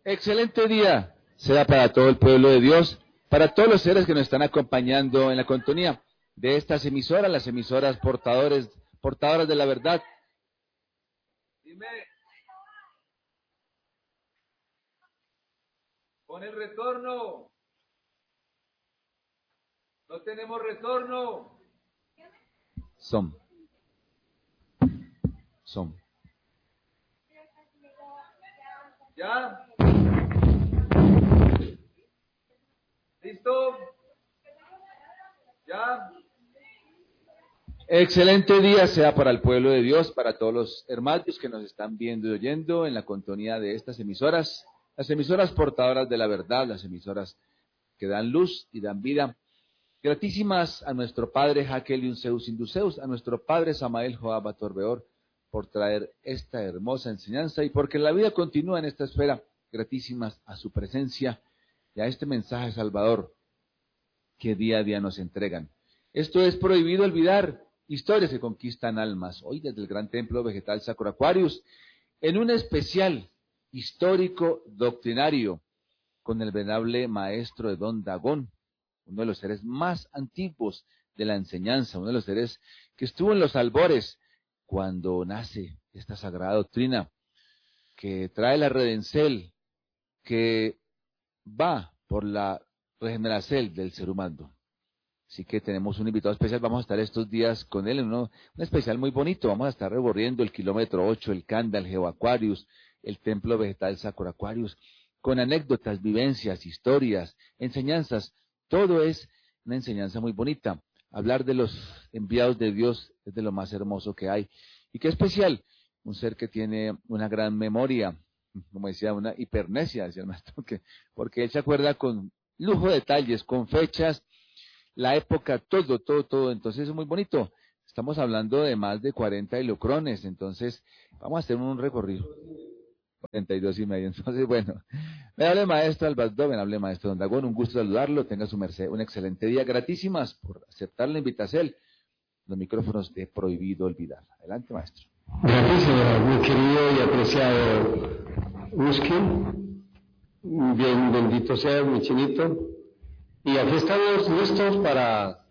Excelente día sea para todo el pueblo de Dios, para todos los seres que nos están acompañando en la sintonía de estas emisoras, las emisoras portadoras de la verdad. Dime, con el retorno, no tenemos retorno. Son. ¿Ya? ¿Listo? ¿Ya? Excelente día sea para el pueblo de Dios, para todos los hermanos que nos están viendo y oyendo en la sintonía de estas emisoras, las emisoras portadoras de la verdad, las emisoras que dan luz y dan vida. Gratísimas a nuestro padre Jaqueliun Zeus Induceus, a nuestro padre Samael Joab Atorbeor, por traer esta hermosa enseñanza y porque la vida continúa en esta esfera. Gratísimas a su presencia y a este mensaje salvador que día a día nos entregan. Esto es Prohibido Olvidar, historias que conquistan almas. Hoy desde el Gran Templo Vegetal Sacro Aquarius, en un especial histórico doctrinario con el venerable maestro Edón Dagón, uno de los seres más antiguos de la enseñanza, uno de los seres que estuvo en los albores cuando nace esta sagrada doctrina, que trae la redencel, que va por la regeneración del ser humano. Así que tenemos un invitado especial, vamos a estar estos días con él en un especial muy bonito, vamos a estar recorriendo el kilómetro 8, el Kanda, el GeoAquarius, el Templo Vegetal Sacro Aquarius, con anécdotas, vivencias, historias, enseñanzas. Todo es una enseñanza muy bonita. Hablar de los enviados de Dios es de lo más hermoso que hay. Y qué especial, un ser que tiene una gran memoria, como decía, una hipernesia, decía el maestro, porque él se acuerda con lujo de detalles, con fechas, la época, todo. Entonces es muy bonito. Estamos hablando de más de 40 hilocrones, entonces vamos a hacer un recorrido. 42.5. Entonces, bueno, me hable maestro Albazdo, me hable maestro Don Dagón, un gusto saludarlo, tenga su merced, un excelente día, gratísimas por aceptar la invitación, los micrófonos de Prohibido Olvidar. Adelante, maestro. Gracias, mi querido y apreciado Uskin, bien bendito sea mi chinito, y aquí estamos listos para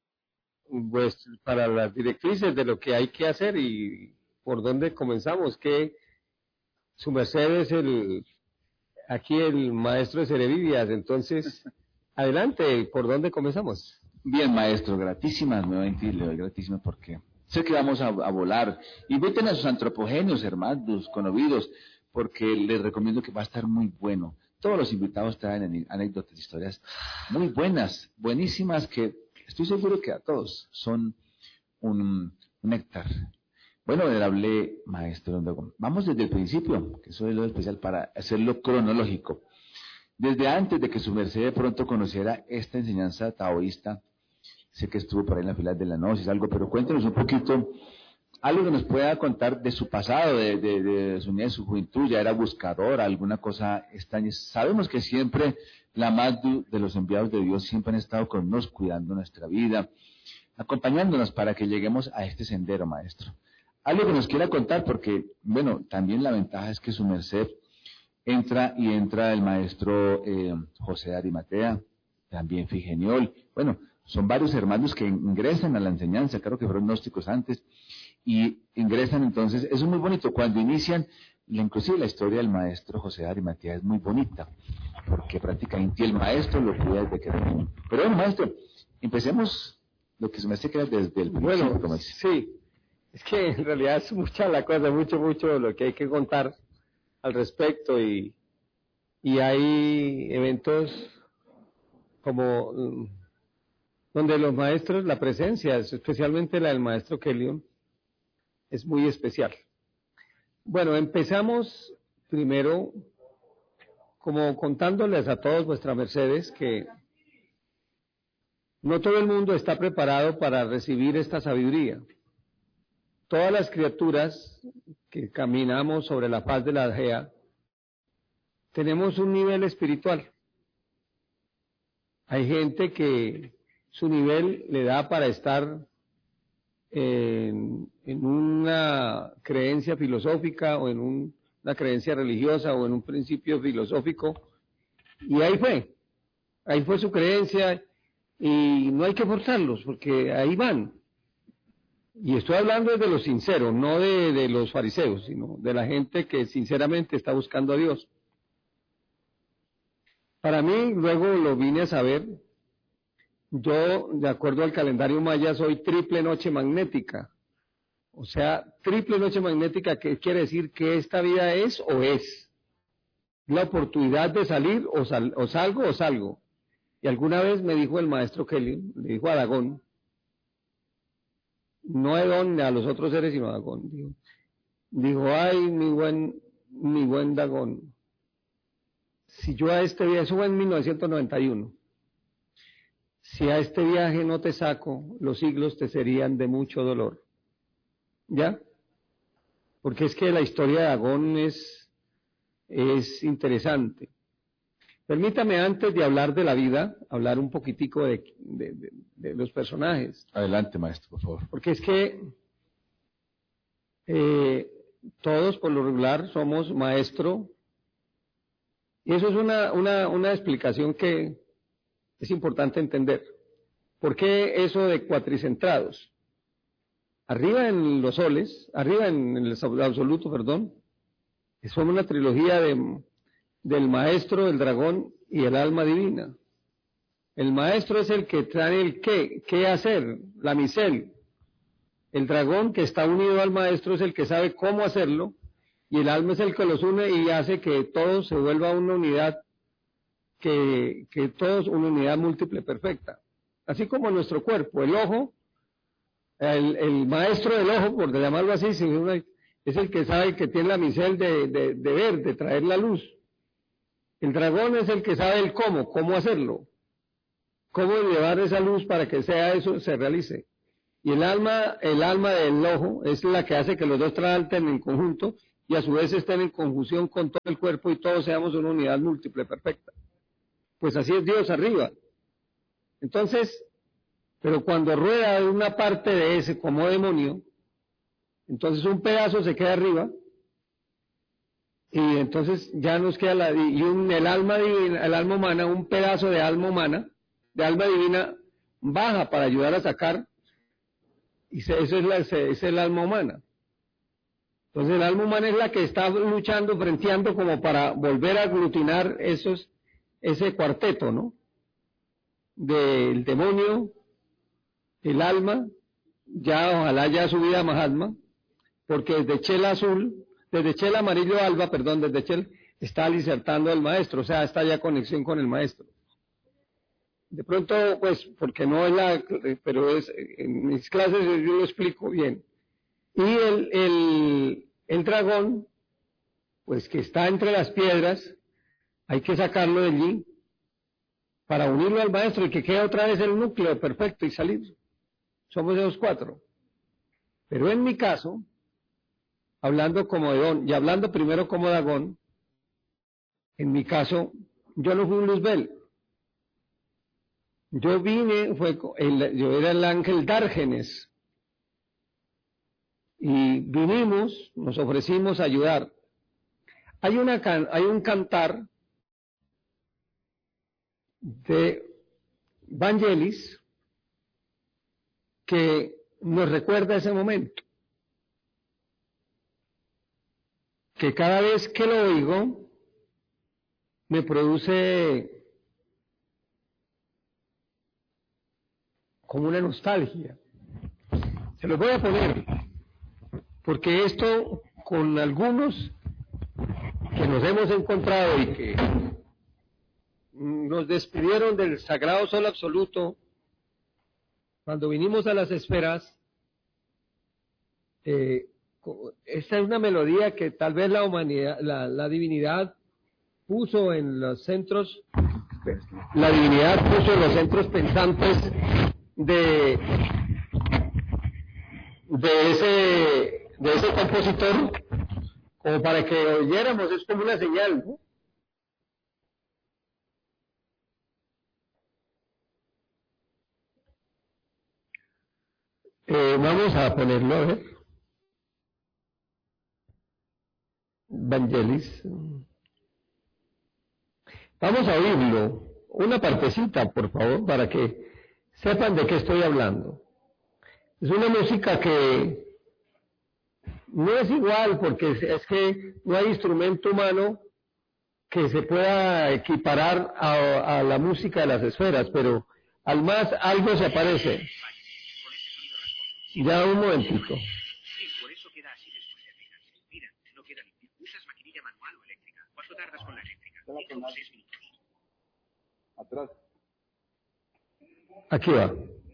las directrices de lo que hay que hacer y por dónde comenzamos, que su merced es aquí el maestro de Cerevivias, entonces, adelante, ¿por dónde comenzamos? Bien, maestro, gratísimas, nuevamente le doy gratísimas porque sé que vamos a volar. Inviten a sus antropogenios, hermanos, conocidos, porque les recomiendo que va a estar muy bueno. Todos los invitados traen anécdotas, historias muy buenas, buenísimas, que estoy seguro que a todos son un néctar. Bueno, venerable maestro Don Dagón, vamos desde el principio, que eso es lo especial para hacerlo cronológico. Desde antes de que su merced de pronto conociera esta enseñanza taoísta, sé que estuvo por ahí en la fila de la Gnosis, algo, pero cuéntenos un poquito, algo que nos pueda contar de su pasado, de su niñez, de su juventud, ya era buscador, alguna cosa extraña. Sabemos que siempre la Madhu de los enviados de Dios siempre han estado con nosotros, cuidando nuestra vida, acompañándonos para que lleguemos a este sendero, maestro. Algo que nos quiera contar, porque, bueno, también la ventaja es que su merced entra el maestro José de Arimatea, también Figeniol. Bueno, son varios hermanos que ingresan a la enseñanza, creo que fueron gnósticos antes, y ingresan entonces, eso es muy bonito, cuando inician, inclusive la historia del maestro José de Arimatea es muy bonita, porque prácticamente el maestro lo cuida desde que era niño. Pero bueno, maestro, empecemos lo que se me hace que desde el principio, bueno, como dice. Sí, es que en realidad es mucha la cosa, mucho lo que hay que contar al respecto y hay eventos como donde los maestros, la presencia, especialmente la del maestro Kelion, es muy especial. Bueno, empezamos primero como contándoles a todos vuestras mercedes que no todo el mundo está preparado para recibir esta sabiduría. Todas las criaturas que caminamos sobre la faz de la Gea tenemos un nivel espiritual. Hay gente que su nivel le da para estar en una creencia filosófica o en un una creencia religiosa o en un principio filosófico, y ahí fue su creencia, y no hay que forzarlos, porque ahí van. Y estoy hablando de los sinceros, no de los fariseos, sino de la gente que sinceramente está buscando a Dios. Para mí, luego lo vine a saber, yo, de acuerdo al calendario maya, soy triple noche magnética. O sea, triple noche magnética, ¿qué quiere decir? Que esta vida es o es. La oportunidad de salir o salgo o salgo. Y alguna vez me dijo el maestro Kelly, le dijo a Dagón, no a Edón ni a los otros seres, sino a Dagón. Dijo, ay, mi buen Dagón, si yo a este viaje, eso fue en 1991, si a este viaje no te saco, los siglos te serían de mucho dolor. ¿Ya? Porque es que la historia de Dagón es interesante. Permítame, antes de hablar de la vida, hablar un poquitico de los personajes. Adelante, maestro, por favor. Porque es que todos por lo regular somos maestro, y eso es una explicación que es importante entender. ¿Por qué eso de cuatricentrados? Arriba en los soles, arriba en el absoluto, perdón, somos una trilogía del maestro, el dragón y el alma divina. El maestro es el que trae el qué hacer, la misel. El dragón que está unido al maestro es el que sabe cómo hacerlo, y el alma es el que los une y hace que todo se vuelva una unidad, que todos una unidad múltiple perfecta. Así como nuestro cuerpo, el ojo, el maestro del ojo, por llamarlo así, es el que sabe que tiene la misel de ver, de traer la luz. El dragón es el que sabe el cómo hacerlo, cómo llevar esa luz para que sea eso, se realice. Y el alma del ojo es la que hace que los dos traten en conjunto y a su vez estén en conjunción con todo el cuerpo y todos seamos una unidad múltiple perfecta. Pues así es Dios arriba. Entonces, pero cuando rueda de una parte de ese como demonio, entonces un pedazo se queda arriba, y entonces ya nos queda el alma divina, el alma humana, un pedazo de alma humana, de alma divina, baja para ayudar a sacar, y eso es el alma humana. Entonces el alma humana es la que está luchando, frenteando como para volver a aglutinar ese cuarteto, ¿no? Del demonio, el alma, ya ojalá ya subida a Mahatma, porque desde Chela amarillo alba, desde Chela está insertando al maestro, o sea, está ya conexión con el maestro. De pronto, pues, porque no es pero en mis clases yo lo explico bien. Y el dragón, pues que está entre las piedras, hay que sacarlo de allí para unirlo al maestro y que quede otra vez el núcleo perfecto y salir. Somos esos cuatro. Pero en mi caso, hablando como Edón y hablando primero como Dagón, en mi caso, yo no fui un Luzbel. Yo vine, yo era el ángel Dárgenes. Y vinimos, nos ofrecimos a ayudar. Hay un cantar de Vangelis que nos recuerda ese momento. Que cada vez que lo oigo, me produce como una nostalgia. Se los voy a poner, porque esto con algunos que nos hemos encontrado y que nos despidieron del sagrado sol absoluto, cuando vinimos a las esferas, esta es una melodía que tal vez la humanidad, la divinidad puso en los centros, la divinidad puso en los centros pensantes de ese compositor, como para que oyéramos, es como una señal, ¿no? Vamos a ponerlo, a ver. Vangelis. Vamos a oírlo, una partecita, por favor, para que sepan de qué estoy hablando. Es una música que no es igual, porque es que no hay instrumento humano que se pueda equiparar a la música de las esferas, pero al más algo se aparece. Ya un momentito. Sí, por eso queda así después de afinar. Mira, no queda limpio. ¿Usas maquinilla manual o eléctrica? ¿Cuánto tardas con la eléctrica? 5 o 6 minutos. Atrás. Aquí va.